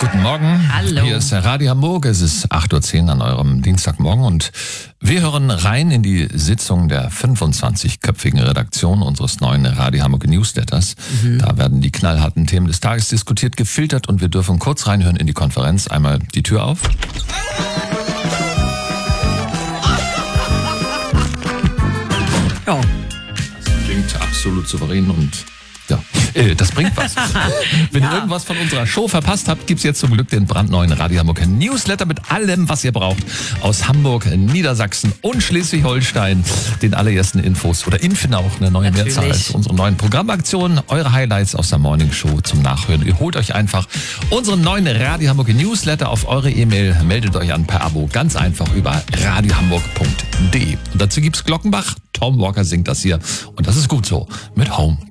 Guten Morgen. Hallo. Hier ist Radio Hamburg. Es ist 8.10 Uhr an eurem Dienstagmorgen und wir hören rein in die Sitzung der 25-köpfigen Redaktion unseres neuen Radio Hamburg Newsletters. Da werden die knallharten Themen des Tages diskutiert, gefiltert und wir dürfen kurz reinhören in die Konferenz. Einmal die Tür auf. Ja. Das klingt absolut souverän und ja, das bringt was. Wenn ihr irgendwas von unserer Show verpasst habt, gibt's jetzt zum Glück den brandneuen Radio Hamburg Newsletter mit allem, was ihr braucht aus Hamburg, Niedersachsen und Schleswig-Holstein. Den allerersten Infos oder in auch eine neue Mehrzahl als unsere neuen Programmaktionen. Eure Highlights aus der Morning Show zum Nachhören. Ihr holt euch einfach unseren neuen Radio Hamburg Newsletter auf eure E-Mail. Meldet euch an per Abo. Ganz einfach über radiohamburg.de. Und dazu gibt's Glockenbach. Tom Walker singt das hier. Und das ist gut so. Mit Home.